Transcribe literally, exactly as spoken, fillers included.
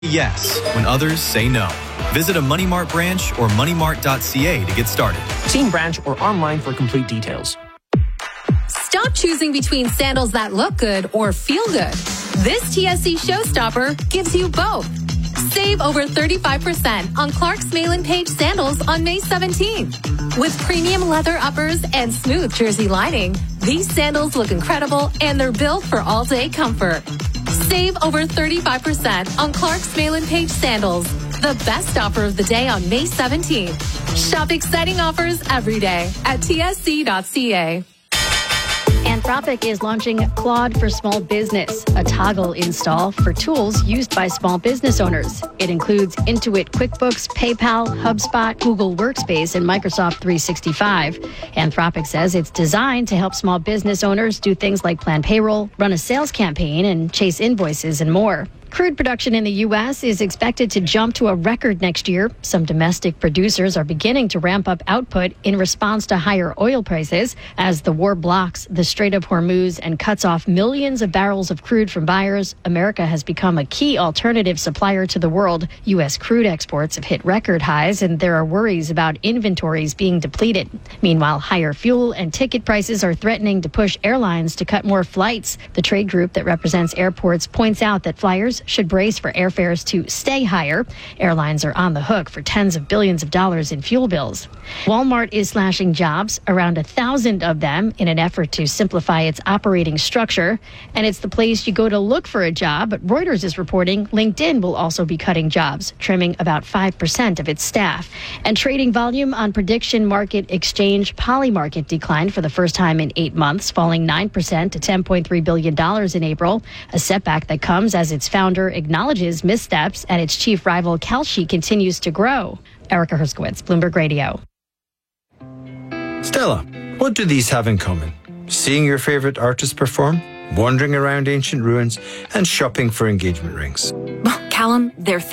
Yes, when others say no. Visit a Money Mart branch or money mart dot c a to get started. See in branch or online for complete details. Stop choosing between sandals that look good or feel good. This T S C Showstopper gives you both. Save over thirty-five percent on Clark's Malin Page sandals on May seventeenth. With premium leather uppers and smooth jersey lining, these sandals look incredible and they're built for all-day comfort. Save over thirty-five percent on Clark's Malin Page sandals. The best offer of the day on May seventeenth. Shop exciting offers every day at T S C dot c a. Anthropic is launching Claude for Small Business, a toggle install for tools used by small business owners. It includes Intuit QuickBooks, PayPal, HubSpot, Google Workspace, and Microsoft three sixty-five. Anthropic says it's designed to help small business owners do things like plan payroll, run a sales campaign, and chase invoices and more. Crude production in the U S is expected to jump to a record next year. Some domestic producers are beginning to ramp up output in response to higher oil prices as the war blocks the Strait of Hormuz and cuts off millions of barrels of crude from buyers. America has become a key alternative supplier to the world. U S crude exports have hit record highs, and there are worries about inventories being depleted. Meanwhile, higher fuel and ticket prices are threatening to push airlines to cut more flights. The trade group that represents airports points out that flyers should brace for airfares to stay higher. Airlines are on the hook for tens of billions of dollars in fuel bills. Walmart is slashing jobs, around a thousand of them, in an effort to simplify its operating structure. And it's the place you go to look for a job. But Reuters is reporting LinkedIn will also be cutting jobs, trimming about five percent of its staff. And trading volume on prediction market exchange Polymarket declined for the first time in eight months, falling nine percent to ten point three billion dollars in April, a setback that comes as its founder acknowledges missteps and its chief rival Kalshi continues to grow. Erica Herskowitz, Bloomberg Radio. Stella, what do these have in common? Seeing your favorite artist perform, wandering around ancient ruins, and shopping for engagement rings. Callum, they're